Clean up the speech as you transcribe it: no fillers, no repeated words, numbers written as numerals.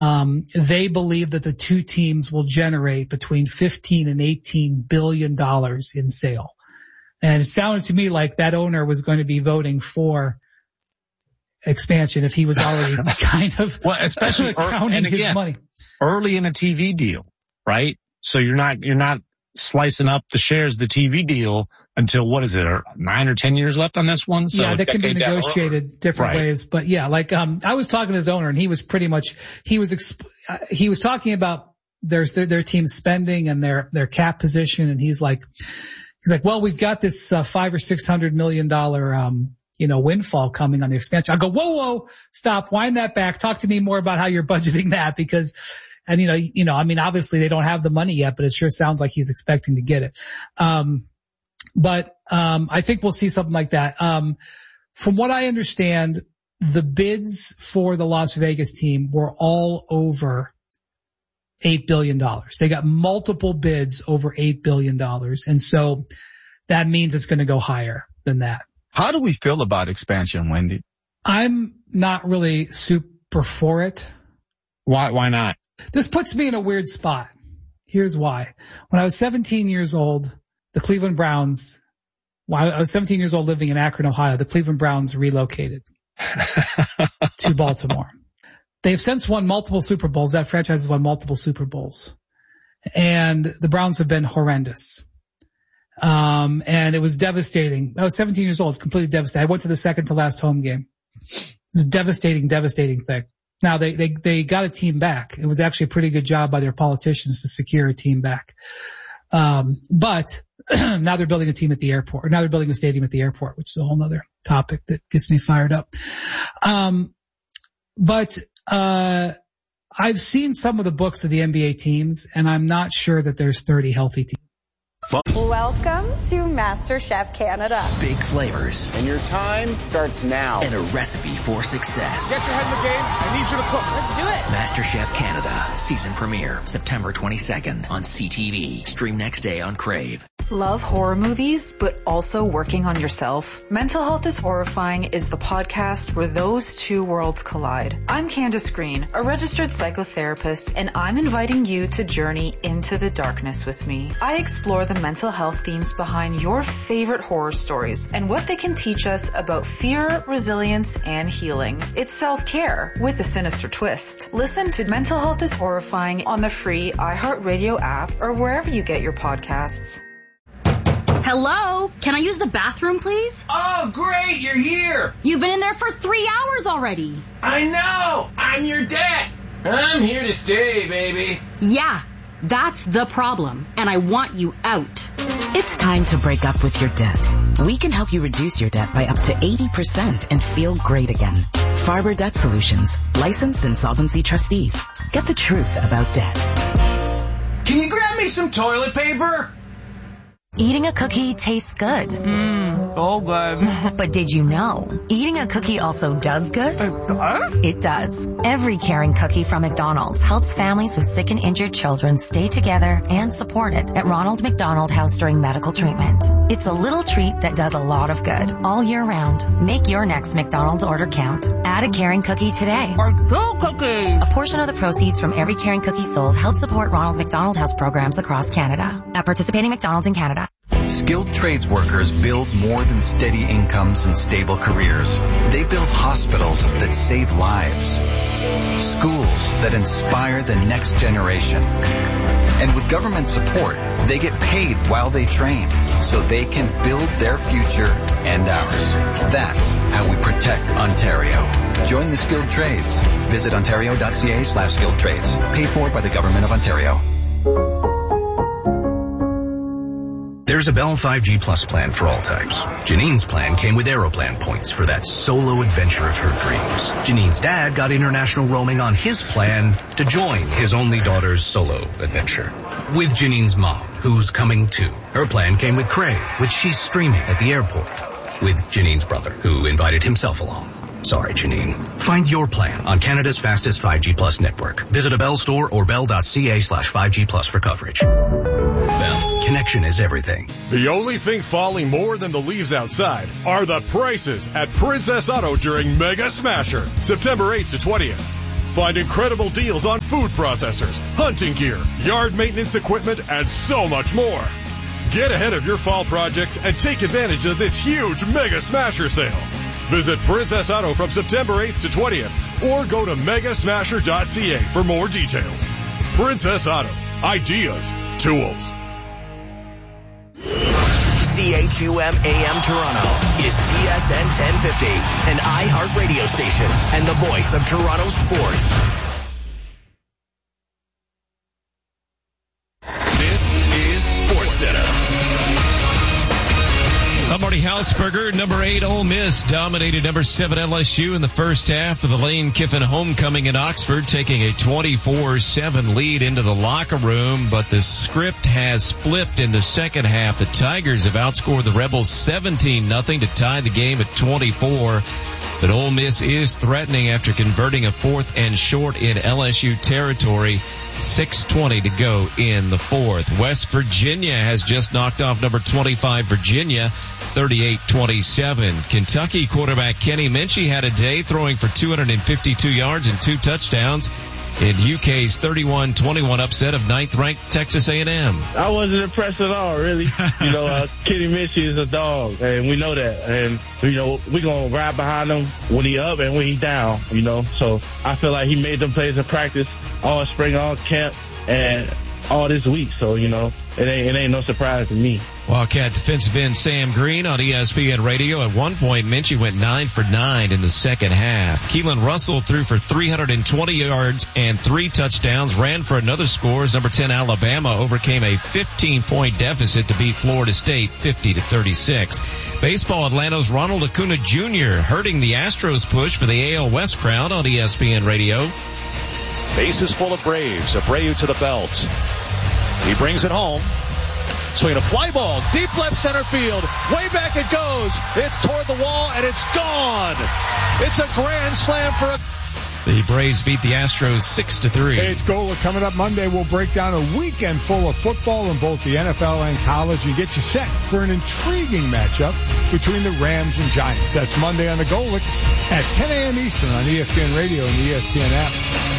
They believe that the two teams will generate between $15 and $18 billion in sale. And it sounded to me like that owner was going to be voting for expansion if he was already kind of especially counting his money. Early in a TV deal, right? So you're not slicing up the shares of the TV deal until, what is it, 9 or 10 years left on this one? So yeah, that can be negotiated different ways. But yeah, like, I was talking to his owner and he was pretty much, he was talking about their team spending and their cap position. And he's like, well, we've got this, $500 or $600 million, windfall coming on the expansion. I go, whoa, stop, wind that back. Talk to me more about how you're budgeting that because, and I mean, obviously they don't have the money yet, but it sure sounds like he's expecting to get it. But I think we'll see something like that. From what I understand, the bids for the Las Vegas team were all over $8 billion. They got multiple bids over $8 billion. And so that means it's going to go higher than that. How do we feel about expansion, Wendy? I'm not really super for it. Why not? This puts me in a weird spot. Here's why. When I was 17 years old, the Cleveland Browns, I was 17 years old living in Akron, Ohio, the Cleveland Browns relocated to Baltimore. They've since won multiple Super Bowls. That franchise has won multiple Super Bowls. And the Browns have been horrendous. And it was devastating. I was 17 years old, completely devastated. I went to the second to last home game. It was a devastating thing. Now they got a team back. It was actually a pretty good job by their politicians to secure a team back. But now they're building a team at the airport, or now they're building a stadium at the airport, which is a whole nother topic that gets me fired up. But I've seen some of the books of the NBA teams, and I'm not sure that there's 30 healthy teams. Welcome to MasterChef Canada. Big flavors. And your time starts now. And a recipe for success. Get your head in the game. I need you to cook. Let's do it. MasterChef Canada. Season premiere September 22nd on CTV. Stream next day on Crave. Love horror movies, but also working on yourself? Mental Health is Horrifying is the podcast where those two worlds collide. I'm Candace Green, a registered psychotherapist, and I'm inviting you to journey into the darkness with me. I explore the mental health themes behind your favorite horror stories and what they can teach us about fear, resilience, and healing. It's self-care with a sinister twist. Listen to Mental Health is Horrifying on the free iHeartRadio app or wherever you get your podcasts. Hello? Can I use the bathroom, please? Oh, great, you're here. You've been in there for 3 hours already. I know. I'm your dad. I'm here to stay, baby. Yeah, that's the problem, and I want you out. It's time to break up with your debt. We can help you reduce your debt by up to 80% and feel great again. Farber Debt Solutions, licensed insolvency trustees. Get the truth about debt. Can you grab me some toilet paper? Eating a cookie tastes good. So good. But did you know, eating a cookie also does good? It does? It does. Every caring cookie from McDonald's helps families with sick and injured children stay together and supported at Ronald McDonald House during medical treatment. It's a little treat that does a lot of good all year round. Make your next McDonald's order count. Add a caring cookie today. Or 2 cookies. A portion of the proceeds from every caring cookie sold helps support Ronald McDonald House programs across Canada. At participating McDonald's in Canada. Skilled trades workers build more than steady incomes and stable careers. They build hospitals that save lives, schools that inspire the next generation. And with government support, they get paid while they train so they can build their future and ours. That's how we protect Ontario. Join the skilled trades. Visit ontario.ca/skilled trades. Paid for by the Government of Ontario. There's a Bell 5G Plus plan for all types. Janine's plan came with Aeroplan points for that solo adventure of her dreams. Janine's dad got international roaming on his plan to join his only daughter's solo adventure. With Janine's mom, who's coming too. Her plan came with Crave, which she's streaming at the airport. With Janine's brother, who invited himself along. Sorry, Janine. Find your plan on Canada's fastest 5G Plus network. Visit a Bell store or bell.ca/5G Plus for coverage. Bell, connection is everything. The only thing falling more than the leaves outside are the prices at Princess Auto during Mega Smasher, September 8th to 20th. Find incredible deals on food processors, hunting gear, yard maintenance equipment, and so much more. Get ahead of your fall projects and take advantage of this huge Mega Smasher sale. Visit Princess Auto from September 8th to 20th or go to megasmasher.ca for more details. Princess Auto. Ideas. Tools. CHUM AM Toronto is TSN 1050, an iHeart radio station and the voice of Toronto sports. This is SportsCenter. I'm Marty Hausberger. Number 8 Ole Miss dominated number 7 LSU in the first half of the Lane Kiffin homecoming in Oxford, taking a 24-7 lead into the locker room, but the script has flipped in the second half. The Tigers have outscored the Rebels 17-0 to tie the game at 24. But Ole Miss is threatening after converting a 4th and short in LSU territory. 6:20 to go in the fourth. West Virginia has just knocked off number 25 Virginia, 38-27. Kentucky quarterback Kenny Minchie had a day, throwing for 252 yards and 2 touchdowns in UK's 31-21 upset of 9th-ranked Texas A&M. I wasn't impressed at all, really. Kenny Minchie is a dog, and we know that. And, we're going to ride behind him when he up and when he down, So I feel like he made them plays in practice all spring, all camp, and all this week. So, it ain't no surprise to me. Wildcat defensive end Sam Green on ESPN Radio. At one point, Minchie went 9 for 9 in the second half. Keelan Russell threw for 320 yards and 3 touchdowns, ran for another score as number 10 Alabama overcame a 15-point deficit to beat Florida State 50-36. Baseball, Atlanta's Ronald Acuna Jr. hurting the Astros push for the AL West crown on ESPN Radio. Bases full of Braves. Abreu to the belt. He brings it home. Swinging a fly ball, deep left center field. Way back it goes. It's toward the wall, and it's gone. It's a grand slam for a... The Braves beat the Astros 6-3. Hey, it's Gola. Coming up Monday, we'll break down a weekend full of football in both the NFL and college and get you set for an intriguing matchup between the Rams and Giants. That's Monday on the Golix at 10 a.m. Eastern on ESPN Radio and the ESPN app.